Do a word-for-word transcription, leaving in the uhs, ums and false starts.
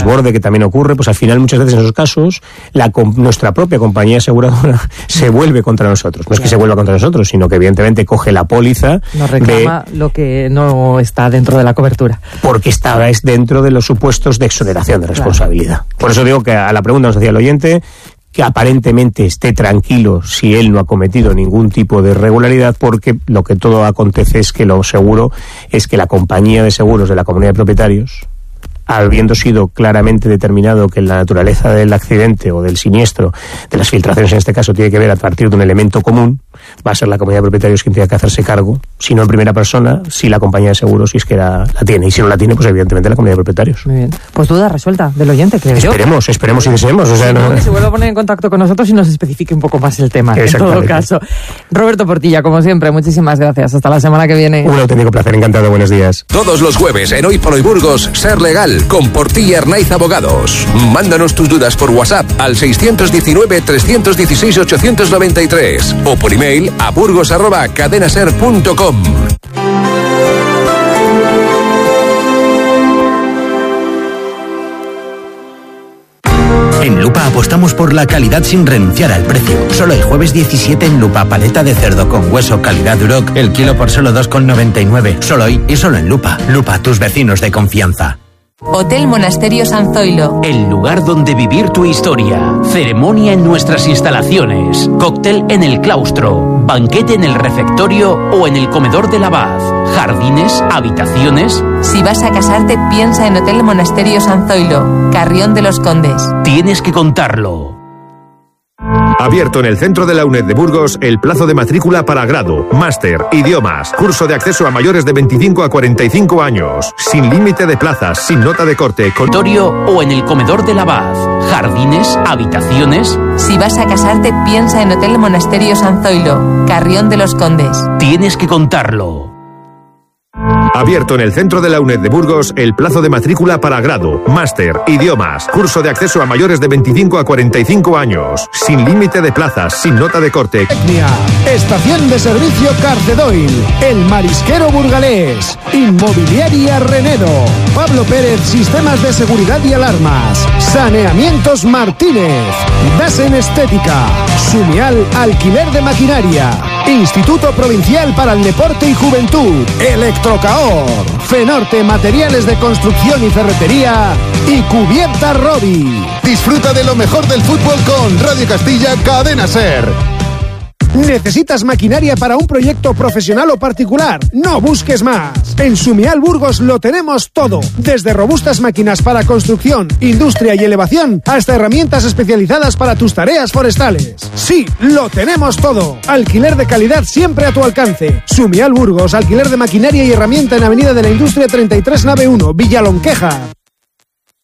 desborde que también ocurre, pues al final muchas veces en esos casos la, nuestra propia compañía aseguradora se vuelve contra nosotros. No es que se vuelva contra nosotros, sino que evidentemente coge la póliza. Nos reclama de, lo que no está dentro de la cobertura. Porque está es dentro de los supuestos de exoneración de responsabilidad. Claro. Por eso digo que a la pregunta nos hacía el oyente que aparentemente esté tranquilo si él no ha cometido ningún tipo de irregularidad, porque lo que todo acontece es que lo seguro es que la compañía de seguros de la comunidad de propietarios, habiendo sido claramente determinado que la naturaleza del accidente o del siniestro, de las filtraciones en este caso, tiene que ver a partir de un elemento común, va a ser la comunidad de propietarios quien tenga que hacerse cargo, si no en primera persona, si la compañía de seguros, si es que la, la tiene, y si no la tiene, pues evidentemente la comunidad de propietarios. Muy bien. Pues duda resuelta del oyente, creo yo. Esperemos, esperemos y deseemos. O sea, sí, no... que se vuelva a poner en contacto con nosotros y nos especifique un poco más el tema, en todo caso. Roberto Portilla, como siempre, muchísimas gracias. Hasta la semana que viene. Un auténtico placer, encantado, buenos días. Todos los jueves en Hoy por Hoy Burgos, Ser Legal, con Portilla Arnaiz Abogados. Mándanos tus dudas por WhatsApp al seiscientos diecinueve, trescientos dieciséis, ochocientos noventa y tres o por email a burgos arroba cadenaser punto com. En Lupa apostamos por la calidad sin renunciar al precio. Solo el jueves diecisiete en Lupa, paleta de cerdo con hueso calidad Duroc, el kilo por solo dos con noventa y nueve. Solo hoy y solo en Lupa. Lupa, tus vecinos de confianza. Hotel Monasterio San Zoilo. El lugar donde vivir tu historia. Ceremonia en nuestras instalaciones. Cóctel en el claustro. Banquete en el refectorio o en el comedor del abad. Jardines, habitaciones. Si vas a casarte, piensa en Hotel Monasterio San Zoilo, Carrión de los Condes. Tienes que contarlo. Abierto en el centro de la UNED de Burgos el plazo de matrícula para grado, máster, idiomas, curso de acceso a mayores de veinticinco a cuarenta y cinco años, sin límite de plazas, sin nota de corte. Con... o en el comedor del abad, jardines, habitaciones. Si vas a casarte, piensa en Hotel Monasterio San Zoilo, Carrión de los Condes. Tienes que contarlo. Abierto en el centro de la UNED de Burgos el plazo de matrícula para grado, máster, idiomas, curso de acceso a mayores de veinticinco a cuarenta y cinco años, sin límite de plazas, sin nota de corte. Estación de servicio Carcedoil, El Marisquero Burgalés, Inmobiliaria Renedo, Pablo Pérez Sistemas de Seguridad y Alarmas, Saneamientos Martínez, Dasen Estética, Sumial Alquiler de Maquinaria, Instituto Provincial para el Deporte y Juventud, Electrocaor, Fenorte Materiales de Construcción y Ferretería y Cubierta Robi. Disfruta de lo mejor del fútbol con Radio Castilla Cadena Ser. ¿Necesitas maquinaria para un proyecto profesional o particular? No busques más. En Sumial Burgos lo tenemos todo. Desde robustas máquinas para construcción, industria y elevación, hasta herramientas especializadas para tus tareas forestales. Sí, lo tenemos todo. Alquiler de calidad siempre a tu alcance. Sumial Burgos, alquiler de maquinaria y herramienta en Avenida de la Industria treinta y tres, nave uno, Villalonqueja.